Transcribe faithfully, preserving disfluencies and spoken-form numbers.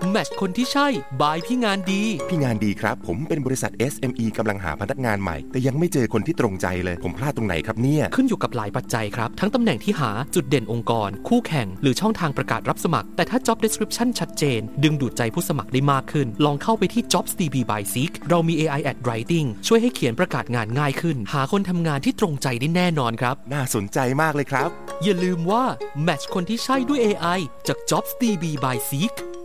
แมทช์คนที่ใช่บายพี่งานดีพี่งานดีครับผมเป็นบริษัท เอส เอ็ม อี กำลังหาพนักงานใหม่แต่ยังไม่เจอคนที่ตรงใจเลยผมพลาดตรงไหนครับเนี่ยขึ้นอยู่กับหลายปัจจัยครับทั้งตำแหน่งที่หาจุดเด่นองค์กรคู่แข่งหรือช่องทางประกาศรับสมัครแต่ถ้า job description ชัดเจนดึงดูดใจผู้สมัครได้มากขึ้นลองเข้าไปที่ จ็อบส์ ดี บี by Seek เรามี เอ ไอ at Writing ช่วยให้เขียนประกาศงานง่ายขึ้นหาคนทำงานที่ตรงใจได้แน่นอนครับน่าสนใจมากเลยครับอย่าลืมว่าแมทช์คนที่ใช่ด้วย เอ ไอ จาก จ็อบส์ ดี บี by Seek